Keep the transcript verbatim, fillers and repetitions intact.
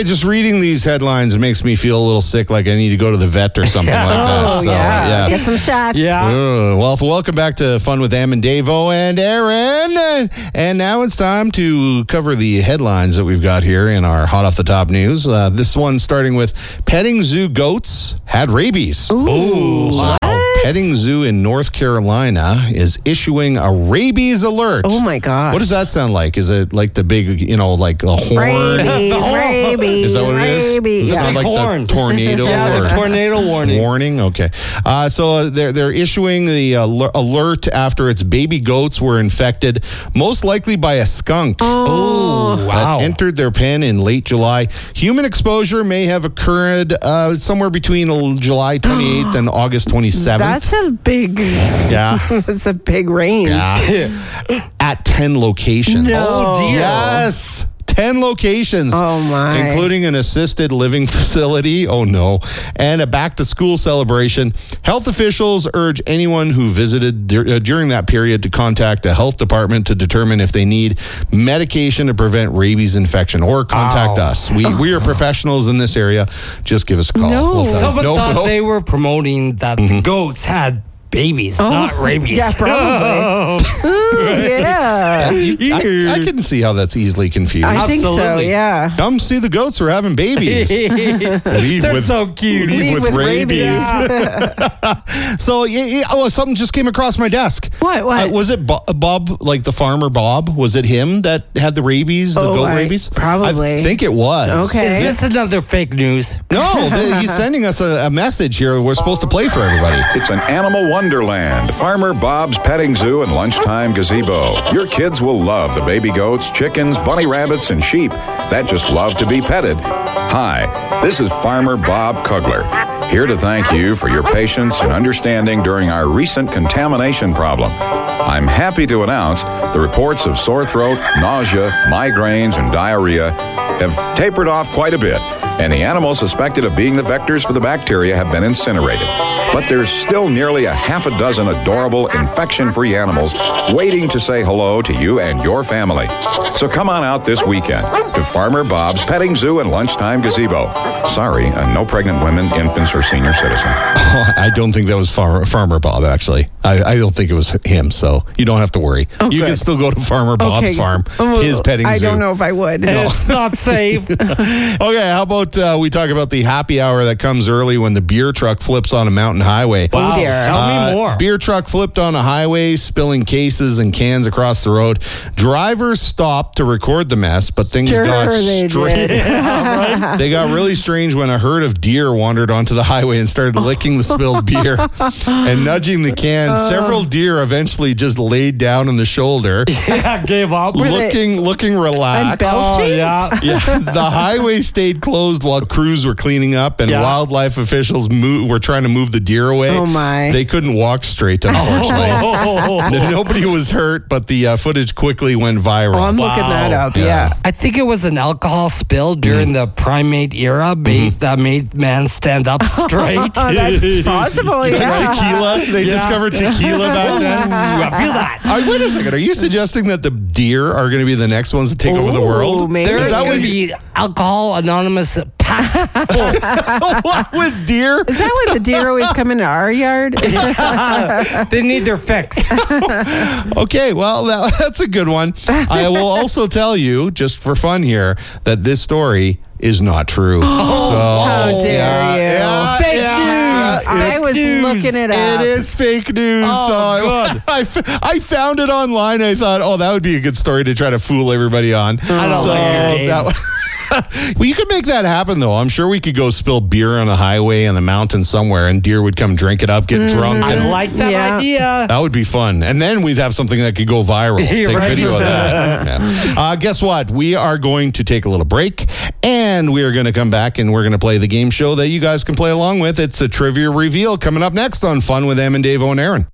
say, just reading these headlines makes me feel a little sick, like I need to go to the vet or something like that. Oh, So, yeah. yeah. Get some shots. Yeah. Uh, well, welcome back to Fun with Em and Davo and Aaron. And now it's time to cover the headlines that we've got here in our hot off the top news. Uh, this one starting with petting zoo goats had rabies. Ooh. So, petting zoo in North Carolina is issuing a rabies alert. Oh, my God. What does that sound like? Is it like the big, you know, like a horn? Rabies, rabies, Is that what it is? rabies. It's Yeah. not like horn. the tornado Yeah, or the tornado warning. warning. Okay, uh, so uh, they're they're issuing the uh, alert after its baby goats were infected, most likely by a skunk. Oh, wow. That entered their pen in late July. Human exposure may have occurred uh, somewhere between July twenty-eighth and August twenty-seventh. That's a big, yeah. that's a big range. Yeah. At ten locations. No. Oh, dear. Yes. ten locations. Oh, my. Including an assisted living facility. Oh, no. And a back-to-school celebration. Health officials urge anyone who visited dur- uh, during that period to contact the health department to determine if they need medication to prevent rabies infection or contact Ow. us. We we are professionals in this area. Just give us a call. No. We'll tell you. Someone No, thought no. they were promoting that the goats had babies, not rabies. Yeah, probably. Ooh, yeah. You- I, I can see how that's easily confused. I think so, Absolutely. yeah. Come see the goats are having babies. Leave They're with- so cute. leave with rabies. So, yeah, yeah, oh, something just came across my desk. What, what? Uh, was it Bo- Bob, like the farmer Bob? Was it him that had the rabies, the Oh, goat I- rabies? probably. I think it was. Okay. Is this another fake news? No, the, he's sending us a, a message here we're supposed to play for everybody. It's an animal wonderland. Farmer Bob's Petting Zoo and Lunchtime Gazebo. Your kids will love the baby goats, chickens, bunny rabbits, and sheep that just love to be petted. Hi, this is Farmer Bob Kugler, here to thank you for your patience and understanding during our recent contamination problem. I'm happy to announce the reports of sore throat, nausea, migraines, and diarrhea have tapered off quite a bit, and the animals suspected of being the vectors for the bacteria have been incinerated. But there's still nearly a half a dozen adorable infection-free animals waiting to say hello to you and your family. So come on out this weekend to Farmer Bob's Petting Zoo and Lunchtime Gazebo. Sorry, uh, no pregnant women, infants, or senior citizens. Oh, I don't think that was Farmer, Farmer Bob, actually. I, I don't think it was him, so you don't have to worry. Oh, you good. can still go to Farmer Bob's Okay. farm, Oh, his petting I zoo. don't know if I would. It's not safe. Okay, how about uh, we talk about the happy hour that comes early when the beer truck flips on a mountain highway. Wow, dear. tell Uh, me more. Beer truck flipped on a highway, spilling cases and cans across the road. Drivers stopped to record the mess, but things Sure got they strange. did. They got really strange when a herd of deer wandered onto the highway and started licking the spilled beer and nudging the can. Several deer eventually just laid down on the shoulder, Yeah, gave up. they- looking looking relaxed. belch- Oh, yeah. Yeah, the highway stayed closed while crews were cleaning up and Yeah. wildlife officials mo- were trying to move the deer away. Oh, my. They couldn't walk straight, unfortunately. Oh. Nobody was hurt, but the uh, footage quickly went viral. Oh, I'm looking that Wow. up. Yeah. I think it was an alcohol spill during the primate era made, that made man stand up straight. Oh, that's possible. Yeah. Tequila? They Yeah. discovered tequila back then? Ooh, I feel that. Uh, wait a second. Are you suggesting that the deer are going to be the next ones to take over the Ooh, world? maybe. There Is is that going what to you- be alcohol anonymous packed what with deer? Is that why the deer always come into our yard? They need their fix. Okay, well, that, that's a good one. I will also tell you, just for fun here, that this story is not true. So, How dare yeah, you. yeah, Fake yeah. news. I Fake was news. looking it up. It is fake news. Oh, so I, good. I, f- I found it online. I thought, oh, that would be a good story to try to fool everybody on. I don't so like your games. that well, you could make that happen, though. I'm sure we could go spill beer on a highway in the mountains somewhere, and deer would come drink it up, get drunk. I And like that Yeah. idea. that would be fun. And then we'd have something that could go viral. You're Take right. video of that. Yeah. Uh, guess what? We are going to take a little break, and we are going to come back, and we're going to play the game show that you guys can play along with. It's the Trivia Reveal coming up next on Fun with Em and Davo and Aaron.